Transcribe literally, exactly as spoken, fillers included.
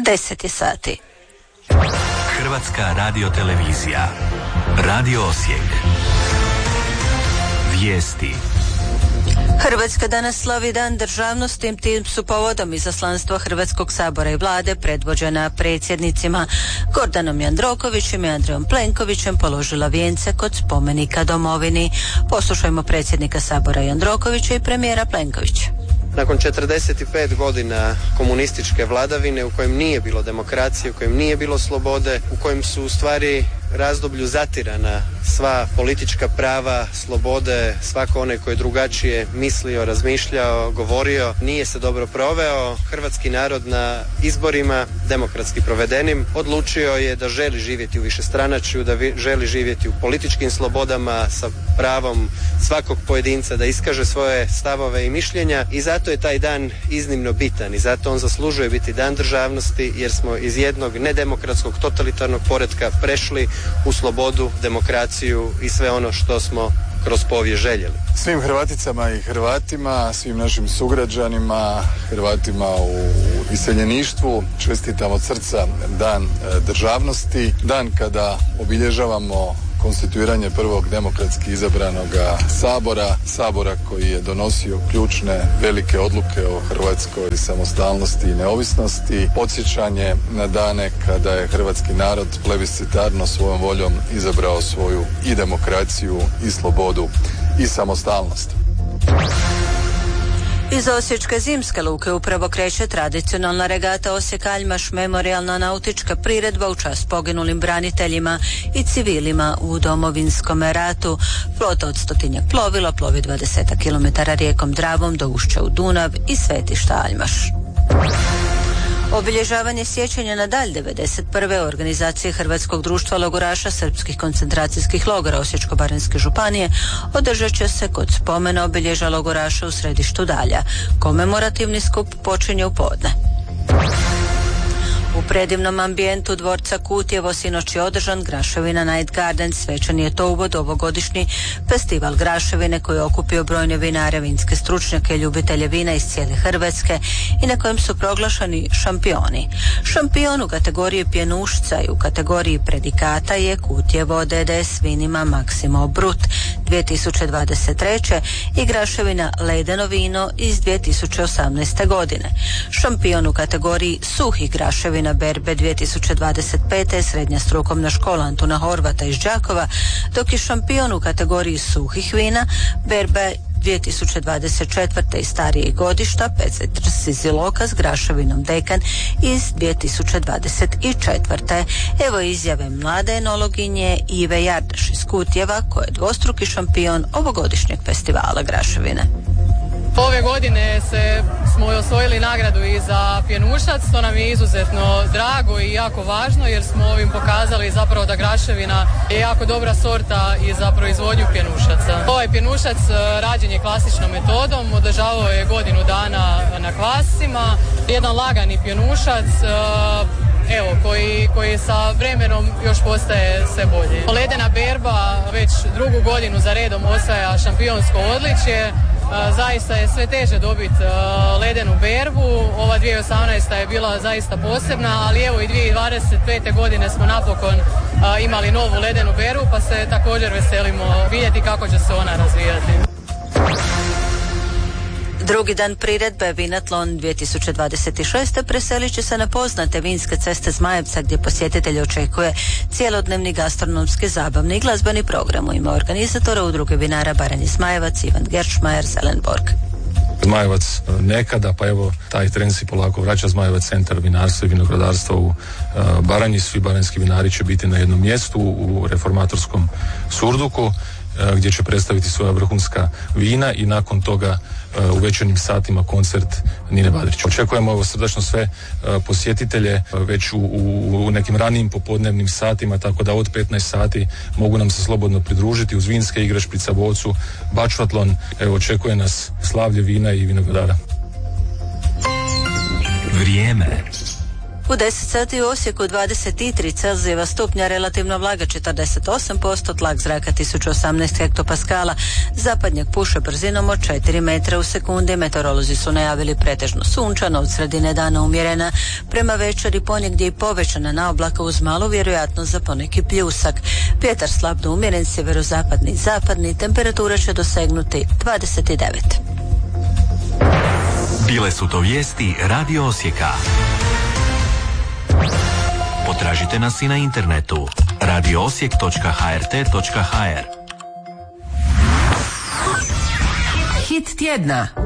deset je sati. Hrvatska radiotelevizija. Radio Osijek. Vijesti. Hrvatska danas slavi Dan državnosti, tim su povodom izaslanstva Hrvatskog sabora i vlade predvođena predsjednicima Gordanom Jandrokovićem i Andrejom Plenkovićem položila vijence kod spomenika domovini. Poslušajmo predsjednika sabora Jandrokovića i premijera Plenkovića. Nakon četrdeset pet godina komunističke vladavine u kojem nije bilo demokracije, u kojem nije bilo slobode, u kojem su u stvari razdoblju zatirana sva politička prava, slobode, svako onaj koji je drugačije mislio, razmišljao, govorio, nije se dobro proveo. Hrvatski narod na izborima, demokratski provedenim, odlučio je da želi živjeti u višestranačju, da vi, želi živjeti u političkim slobodama sa pravom svakog pojedinca da iskaže svoje stavove i mišljenja i zato je taj dan iznimno bitan i zato on zaslužuje biti dan državnosti jer smo iz jednog nedemokratskog totalitarnog poretka prešli u slobodu, demokraciju i sve ono što smo kroz povijest željeli. Svim Hrvaticama i Hrvatima, svim našim sugrađanima, Hrvatima u iseljeništvu čestitam od srca Dan državnosti, dan kada obilježavamo konstituiranje prvog demokratski izabranog sabora, sabora koji je donosio ključne velike odluke o hrvatskoj samostalnosti i neovisnosti, podsjećanje na dane kada je hrvatski narod plebiscitarno svojom voljom izabrao svoju i demokraciju i slobodu i samostalnost. Iz osječke zimske luke upravo kreće tradicionalna regata Osijek-Aljmaš, memorijalna nautička priredba u čast poginulim braniteljima i civilima u Domovinskom ratu. Flota od stotinjak plovila plovi dvadeset kilometara rijekom Dravom do ušća u Dunav i svetišta Aljmaš. Obilježavanje sjećanja na dalj devedeset prve organizacije Hrvatskog društva logoraša srpskih koncentracijskih logora Osječko-baranjske županije održat će se kod spomena obilježa logoraša u središtu Dalja. Komemorativni skup počinje u podne. U predivnom ambijentu dvorca Kutjevo sinoć je održan Graševina Night Garden. Svečan je to uvod ovogodišnji festival Graševine koji je okupio brojne vinare, vinske stručnjake i ljubitelje vina iz cijele Hrvatske i na kojem su proglašeni šampioni. Šampion u kategoriji pjenušca i u kategoriji predikata je Kutjevo D D s vinima Maksimo Brut dvije tisuće dvadeset treće i Graševina Ledeno vino iz dvije tisuće osamnaeste godine. Šampion u kategoriji suhih graševina Berbe dvije tisuće dvadeset pete Srednja strukovna škola Antuna Horvata iz Đakova, dok je šampion u kategoriji suhih vina Berbe dvije tisuće dvadeset četvrte i starijih godišta Pezetr Siziloka s graševinom Dekan iz dvije tisuće dvadeset četvrte Evo izjave mlade enologinje Ive Jardaš iz Kutjeva koja je dvostruki šampion ovogodišnjeg festivala Graševine. Ove godine se smo osvojili nagradu i za pjenušac, to nam je izuzetno drago i jako važno jer smo ovim pokazali zapravo da Graševina je jako dobra sorta i za proizvodnju pjenušaca. Ovaj pjenušac rađen je klasičnom metodom, održavao je godinu dana na kvascima, jedan lagani pjenušac, evo, koji, koji sa vremenom još postaje sve bolje. Ledena berba već drugu godinu za redom osvaja šampionsko odličje. Zaista je sve teže dobiti ledenu berbu. Ova dvije tisuće osamnaesta je bila zaista posebna, ali evo i dvije tisuće dvadeset pete godine smo napokon imali novu ledenu berbu, pa se također veselimo vidjeti kako će se ona razvijati. Drugi dan priredbe Vinatlon dvije tisuće dvadeset šeste preselit će se na poznate vinske ceste Zmajevca gdje posjetitelje očekuje cjelodnevni gastronomski, zabavni i glazbeni program. U ime organizatora Udruge vinara Baranje Zmajevac Ivan Geršmajer Zelenborg. Zmajevac nekada, pa evo taj trend si polako vraća. Zmajevac centar vinarstva i vinogradarstva u uh, Baranji. Svi baranjski vinari će biti na jednom mjestu u reformatorskom surduku uh, gdje će predstaviti svoja vrhunska vina i nakon toga u večernjim satima koncert Nine Badrić. Očekujemo ovo srdačno sve uh, posjetitelje uh, već u, u, u nekim ranijim popodnevnim satima, tako da od petnaest sati mogu nam se slobodno pridružiti uz vinske igre, šprica bocu, bačvatlon. Evo, očekuje nas slavlje vina i vinogradara. Vrijeme. U deset sati u Osijeku dvadeset tri Celzijeva stupnja, relativna vlaga četrdeset osam posto, tlak zraka tisuću osamnaest hektopaskala, zapadnjak puše brzinom od četiri metra u sekundi. Meteorolozi su najavili pretežno sunčano, od sredine dana umjerena, prema večeri ponegdje i povećana naoblaka uz malu vjerojatnost za poneki pljusak. Vjetar slab do umjeren, sjeverozapadni i zapadni, temperatura će dosegnuti dvadeset devet. Bile su to vijesti Radio Osijeka. Potražite nas i na internetu radio osijek točka ha er te točka ha er. Hit tjedna.